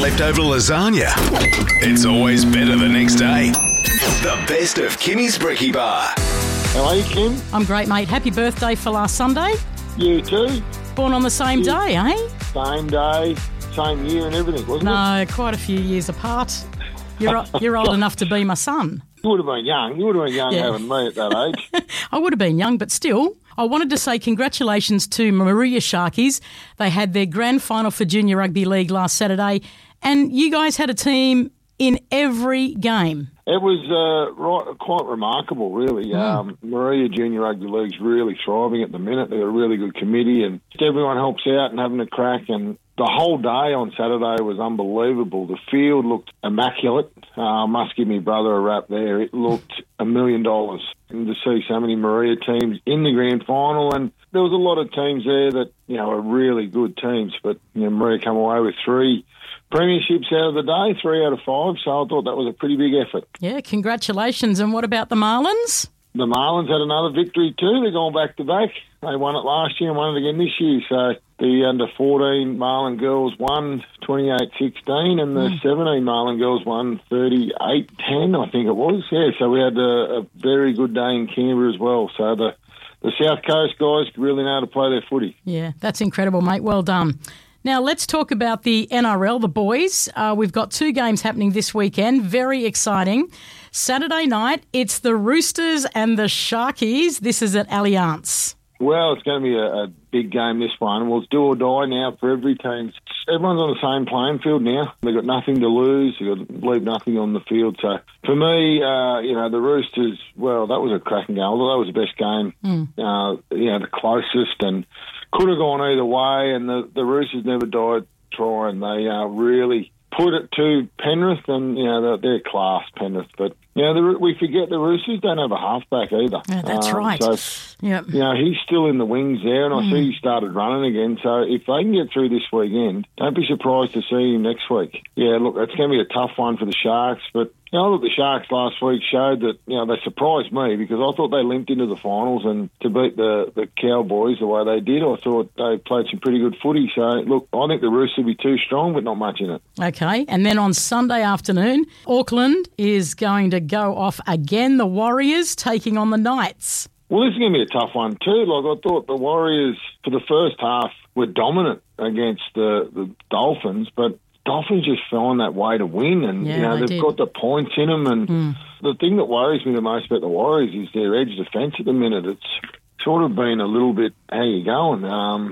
leftover lasagna. It's always better the next day. The best of Kimmy's Brekkie Bar. How are you, Kim? I'm great, mate. Happy birthday for last Sunday. You too. Born on the same day, eh? Same day, same year and everything, wasn't it? No, quite a few years apart. You're old enough to be my son. You would have been young. You would have been young Yeah. having me at that age. I would have been young, but still. I wanted to say congratulations to Maria Sharkies. They had their grand final for Junior Rugby League last Saturday, and you guys had a team in every game. It was quite remarkable, really. Maria Junior Rugby League's really thriving at the minute. They've got a really good committee, and everyone helps out and having a crack. And the whole day on Saturday was unbelievable. The field looked immaculate. I must give my brother a rap there. It looked $1 million. And to see so many Maria teams in the grand final, and there was a lot of teams there that, are really good teams. But, Maria come away with 3 premierships out of the day, 3 out of 5, so I thought that was a pretty big effort. Yeah, congratulations. And what about the Marlins? The Marlins had another victory too. They're going back-to-back. They won it last year and won it again this year. So the under-14 Marlin girls won 28-16 and the 17 Marlin girls won 38-10, I think it was. Yeah, so we had a very good day in Canberra as well. So the South Coast guys really know how to play their footy. Yeah, that's incredible, mate. Well done. Now, let's talk about the NRL, the boys. We've got 2 games happening this weekend. Very exciting. Saturday night, it's the Roosters and the Sharkies. This is at Allianz. Well, it's going to be a big game, this one. Well, it's do or die now for every team. Everyone's on the same playing field now. They've got nothing to lose. They've got to leave nothing on the field. So, for me, the Roosters, well, that was a cracking game. Although that was the best game, the closest, and could have gone either way. And the Roosters never died trying. They really put it to Penrith, and, they're class, Penrith. But, we forget the Roosters don't have a halfback either. Yeah, that's right. So, yep. he's still in the wings there, and I see he started running again. So if they can get through this weekend, don't be surprised to see him next week. Yeah, look, it's going to be a tough one for the Sharks, but the Sharks last week showed that, they surprised me because I thought they limped into the finals, and to beat the Cowboys the way they did, I thought they played some pretty good footy. So, look, I think the Roosters will be too strong, but not much in it. Okay, and then on Sunday afternoon, Auckland is going to go off again. The Warriors taking on the Knights. Well, this is going to be a tough one too. Like, I thought the Warriors, for the first half, were dominant against the Dolphins, but Dolphins just find that way to win, and they've got the points in them. And the thing that worries me the most about the Warriors is their edge defence at the minute. It's sort of been a little bit, how you going?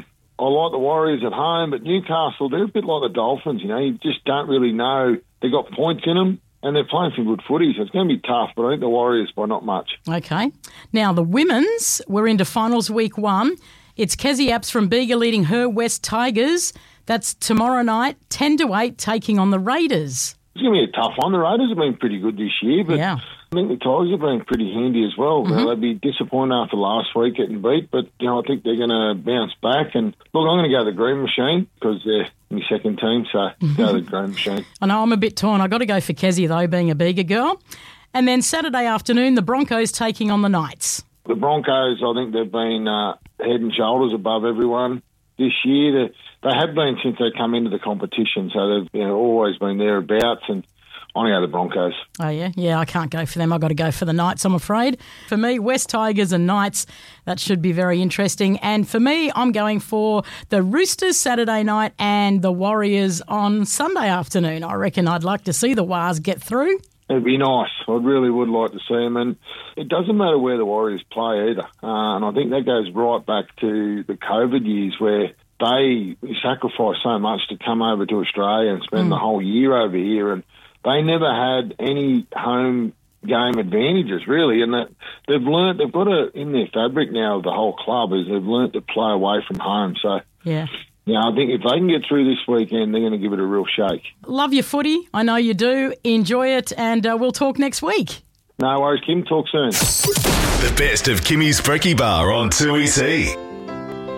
I like the Warriors at home, but Newcastle, they're a bit like the Dolphins. You just don't really know. They've got points in them, and they're playing some good footy, so it's going to be tough, but I think the Warriors by not much. Okay. Now, the women's, we're into finals week 1. It's Kezzy Apps from Bega leading her West Tigers. That's tomorrow night, 10-8, taking on the Raiders. It's going to be a tough one. The Raiders have been pretty good this year, but I think the Tigers have been pretty handy as well. They'd be disappointed after last week getting beat, but I think they're going to bounce back. And look, I'm going to go the Green Machine because they're my second team, so go the Green Machine. I know I'm a bit torn. I've got to go for Kezzy, though, being a Bega girl. And then Saturday afternoon, the Broncos taking on the Knights. The Broncos, I think they've been head and shoulders above everyone this year. They have been since they come into the competition, so they've always been thereabouts, and I'm going to go the Broncos. Oh, yeah? Yeah, I can't go for them. I've got to go for the Knights, I'm afraid. For me, West Tigers and Knights, that should be very interesting. And for me, I'm going for the Roosters Saturday night and the Warriors on Sunday afternoon. I reckon I'd like to see the Wars get through. It'd be nice. I really would like to see them. And it doesn't matter where the Warriors play either. And I think that goes right back to the COVID years where they sacrificed so much to come over to Australia and spend the whole year over here. And they never had any home game advantages, really. And that they've got it in their fabric now of the whole club is they've learnt to play away from home. So, I think if they can get through this weekend, they're going to give it a real shake. Love your footy. I know you do. Enjoy it, and we'll talk next week. No worries, Kim. Talk soon. The best of Kimmy's Brekkie Bar on 2EC.